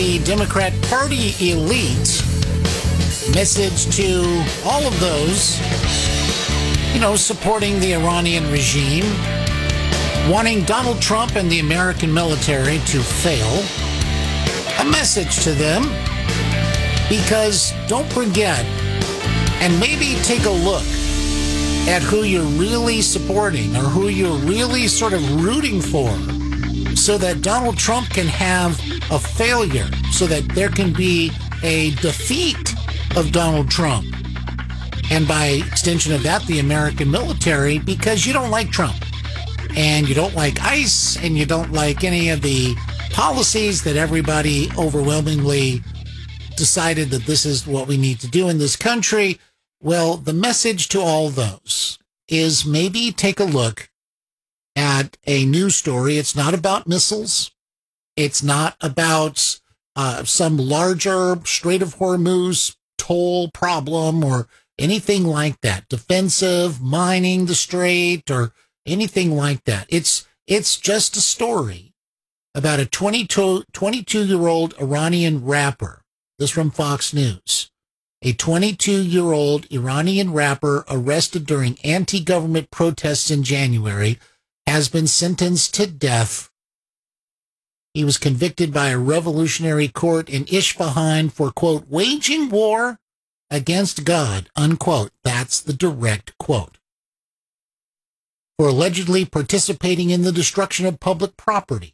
the Democrat Party elite. Message to all of those, supporting the Iranian regime, wanting Donald Trump and the American military to fail. A message to them, because don't forget, and maybe take a look at who you're really supporting or who you're really sort of rooting for, so that Donald Trump can have a failure, so that there can be a defeat of Donald Trump. And by extension of that, the American military, because you don't like Trump. And you don't like ICE, and you don't like any of the policies that everybody overwhelmingly decided that this is what we need to do in this country. Well, the message to all those is maybe take a look at a news story. It's not about missiles. It's not about some larger Strait of Hormuz toll problem or anything like that. Defensive, mining the strait, or anything like that. It's just a story about a 22-year-old Iranian rapper. This from Fox News. A 22-year-old Iranian rapper arrested during anti-government protests in January has been sentenced to death. He was convicted by a revolutionary court in Isfahan for, quote, waging war against God, unquote. That's the direct quote. For allegedly participating in the destruction of public property.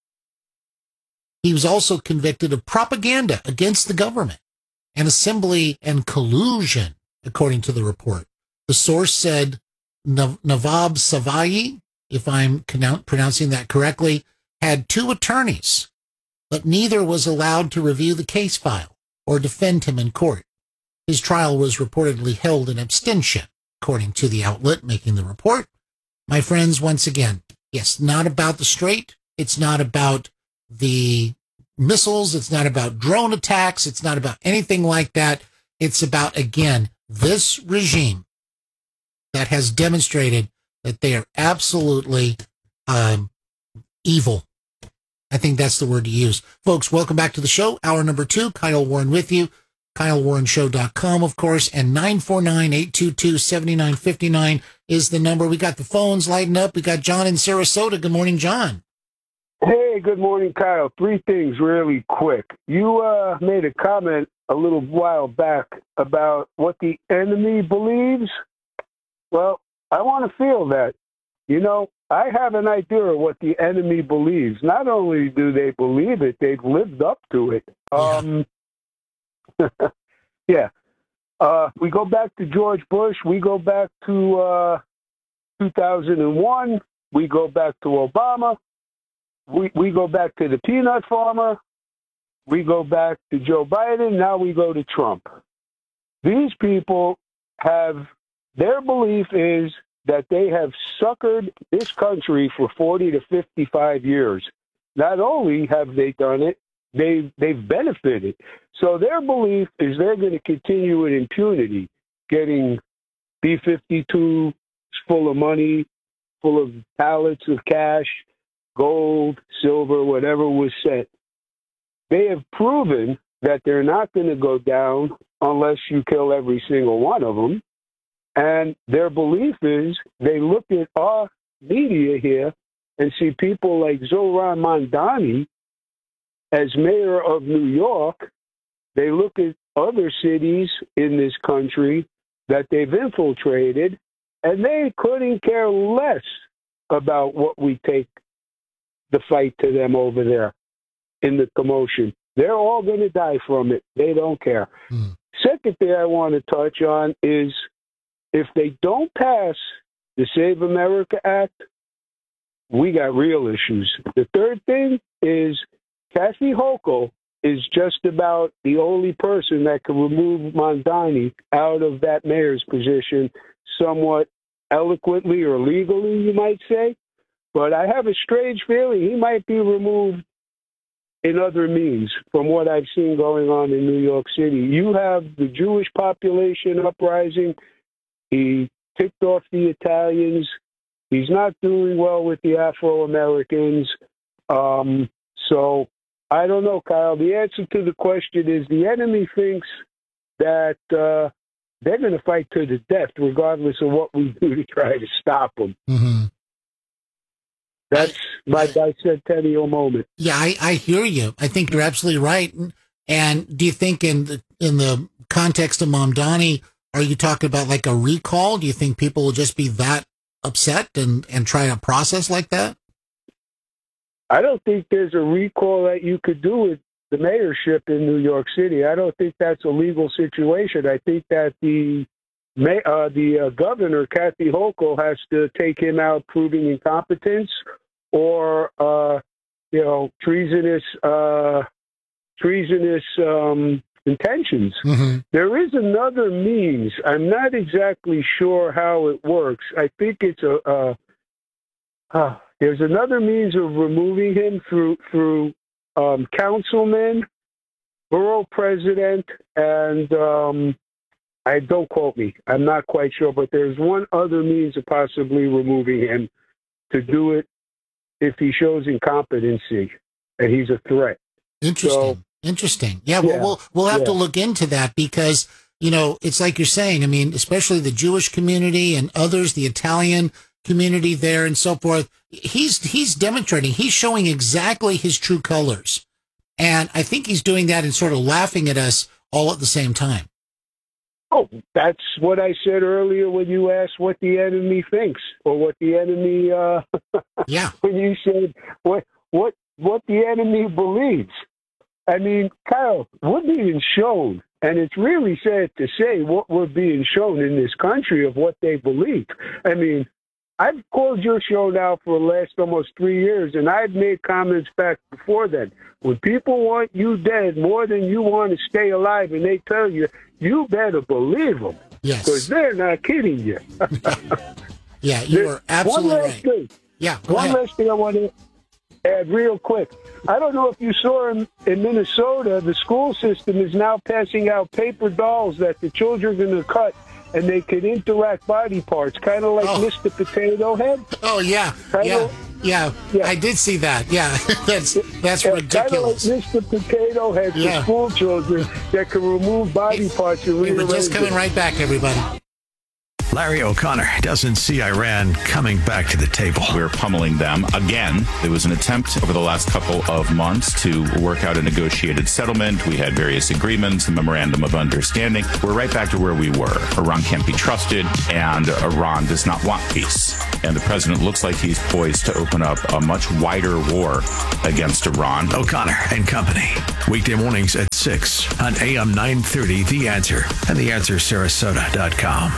He was also convicted of propaganda against the government and assembly and collusion, according to the report. The source said Navab Savayi, if I'm pronouncing that correctly, had two attorneys, but neither was allowed to review the case file or defend him in court. His trial was reportedly held in abstention, according to the outlet making the report. My friends, once again, yes, not about the strait. It's not about the missiles. It's not about drone attacks. It's not about anything like that. It's about, again, this regime that has demonstrated that they are absolutely evil. I think that's the word to use. Folks, welcome back to the show. Hour number 2, Kyle Warren with you. KyleWarrenShow.com, of course, and 949-822-7959 is the number. We got the phones lighting up. We got John in Sarasota. Good morning, John. Hey, good morning, Kyle. 3 things really quick. You made a comment a little while back about what the enemy believes. Well, I want to feel that. I have an idea of what the enemy believes. Not only do they believe it, they've lived up to it. Yeah. We go back to George Bush. We go back to 2001. We go back to Obama. We go back to the peanut farmer. We go back to Joe Biden. Now we go to Trump. These people have, their belief is that they have suckered this country for 40 to 55 years. Not only have they done it, they've benefited. So their belief is they're going to continue with impunity, getting B-52s full of money, full of pallets of cash, gold, silver, whatever was sent. They have proven that they're not going to go down unless you kill every single one of them. And their belief is they look at our media here and see people like Zohran Mamdani as mayor of New York. They look at other cities in this country that they've infiltrated, and they couldn't care less about what we take the fight to them over there in the commotion. They're all going to die from it. They don't care. Second thing I want to touch on is if they don't pass the Save America Act, we got real issues. The third thing is Kathy Hochul is just about the only person that can remove Mamdani out of that mayor's position somewhat eloquently or legally, you might say. But I have a strange feeling he might be removed in other means from what I've seen going on in New York City. You have the Jewish population uprising. He ticked off the Italians. He's not doing well with the Afro-Americans. So I don't know, Kyle. The answer to the question is the enemy thinks that they're going to fight to the death, regardless of what we do to try to stop them. Mm-hmm. That's my bicentennial moment. Yeah, I hear you. I think you're absolutely right. And do you think in the context of Mamdani, are you talking about like a recall? Do you think people will just be that upset and try a process like that? I don't think there's a recall that you could do with the mayorship in New York City. I don't think that's a legal situation. I think that the governor, Kathy Hochul, has to take him out proving incompetence or, treasonous intentions. Mm-hmm. There is another means. I'm not exactly sure how it works. I think it's there's another means of removing him through councilman, borough president, and I don't quote me. I'm not quite sure, but there's one other means of possibly removing him to do it if he shows incompetency and he's a threat. Interesting. Yeah, well, we'll have to look into that because, it's like you're saying, I mean, especially the Jewish community and others, the Italian community there and so forth, he's demonstrating, he's showing exactly his true colors. And I think he's doing that and sort of laughing at us all at the same time. Oh, that's what I said earlier when you asked what the enemy thinks or what the enemy, when you said what the enemy believes. I mean, Kyle, we're being shown, and it's really sad to say what we're being shown in this country of what they believe. I mean, I've called your show now for the last almost 3 years, and I've made comments back before then. When people want you dead more than you want to stay alive, and they tell you, you better believe them. Yes. Because they're not kidding you. Yeah, you are absolutely right. Thing. Yeah, one last thing I want to add real quick. I don't know if you saw in Minnesota, the school system is now passing out paper dolls that the children are going to cut, and they can interact body parts, kind of like Mr. Potato Head. Oh, yeah. Yeah. I did see that. Yeah, that's ridiculous. Kind of like Mr. Potato Head for school children that can remove body parts and rearrange. We're just coming right back, everybody. Larry O'Connor doesn't see Iran coming back to the table. We're pummeling them again. There was an attempt over the last couple of months to work out a negotiated settlement. We had various agreements, a memorandum of understanding. We're right back to where we were. Iran can't be trusted, and Iran does not want peace. And the president looks like he's poised to open up a much wider war against Iran. O'Connor and Company. Weekday mornings at 6 on AM 930, The Answer, and TheAnswerSarasota.com.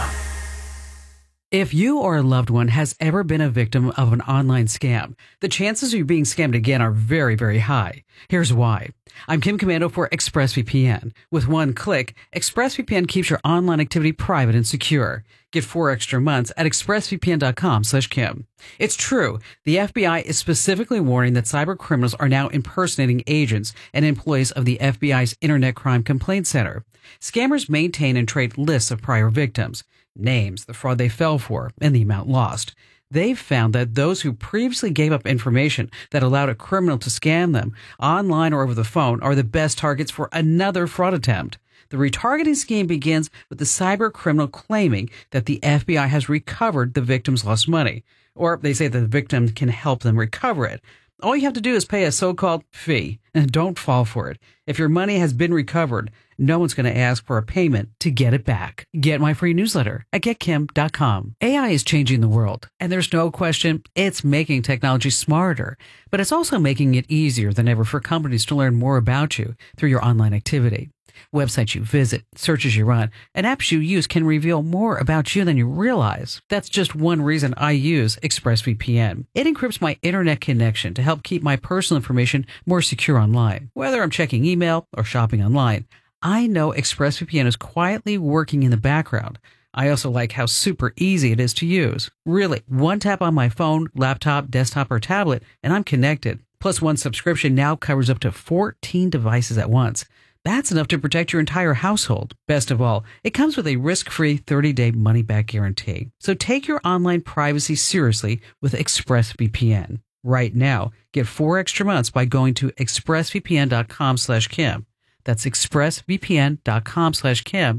If you or a loved one has ever been a victim of an online scam, the chances of you being scammed again are very, very high. Here's why. I'm Kim Commando for ExpressVPN. With one click, ExpressVPN keeps your online activity private and secure. Get 4 extra months at expressvpn.com/Kim. It's true. The FBI is specifically warning that cyber criminals are now impersonating agents and employees of the FBI's Internet Crime Complaint Center. Scammers maintain and trade lists of prior victims, names, the fraud they fell for, and the amount lost. They've found that those who previously gave up information that allowed a criminal to scam them online or over the phone are the best targets for another fraud attempt. The retargeting scheme begins with the cyber criminal claiming that the FBI has recovered the victim's lost money, or they say that the victim can help them recover it. All you have to do is pay a so-called fee, and don't fall for it. If your money has been recovered, no one's going to ask for a payment to get it back. Get my free newsletter at getkim.com. AI is changing the world, and there's no question it's making technology smarter, but it's also making it easier than ever for companies to learn more about you through your online activity. Websites you visit, searches you run, and apps you use can reveal more about you than you realize. That's just one reason I use ExpressVPN. It encrypts my internet connection to help keep my personal information more secure online. Whether I'm checking email or shopping online, I know ExpressVPN is quietly working in the background. I also like how super easy it is to use. Really, one tap on my phone, laptop, desktop, or tablet, and I'm connected. Plus, one subscription now covers up to 14 devices at once. That's enough to protect your entire household. Best of all, it comes with a risk-free 30-day money-back guarantee. So take your online privacy seriously with ExpressVPN. right now. Get 4 extra months by going to expressvpn.com/Kim. That's expressvpn.com/Kim.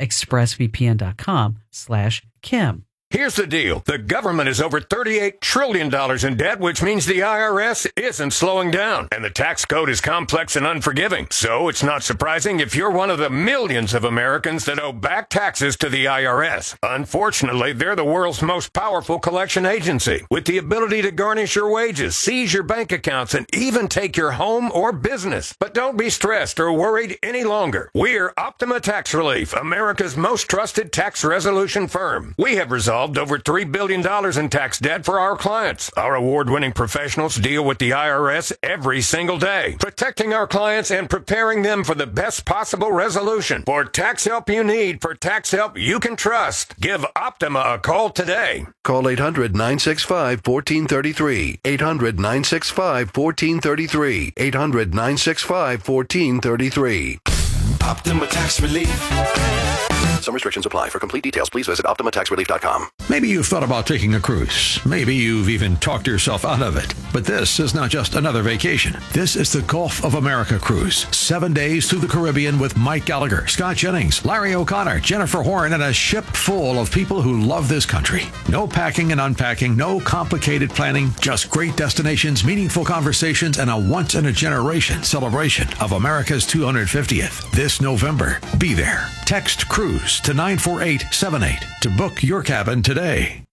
expressvpn.com/Kim. Here's the deal. The government is over $38 trillion in debt, which means the IRS isn't slowing down. And the tax code is complex and unforgiving. So it's not surprising if you're one of the millions of Americans that owe back taxes to the IRS. Unfortunately, they're the world's most powerful collection agency, with the ability to garnish your wages, seize your bank accounts, and even take your home or business. But don't be stressed or worried any longer. We're Optima Tax Relief, America's most trusted tax resolution firm. We have resolved over $3 billion in tax debt for our clients. Our award-winning professionals deal with the IRS every single day, protecting our clients and preparing them for the best possible resolution. For tax help you need, for tax help you can trust, give Optima a call today. Call 800-965-1433. 800-965-1433. 800-965-1433. Optima Tax Relief. Some restrictions apply. For complete details, please visit OptimaTaxRelief.com. Maybe you've thought about taking a cruise. Maybe you've even talked yourself out of it. But this is not just another vacation. This is the Gulf of America cruise. 7 days through the Caribbean with Mike Gallagher, Scott Jennings, Larry O'Connor, Jennifer Horn, and a ship full of people who love this country. No packing and unpacking, no complicated planning, just great destinations, meaningful conversations, and a once-in-a-generation celebration of America's 250th. This November, be there. Text CRUISE to 94878 to book your cabin today.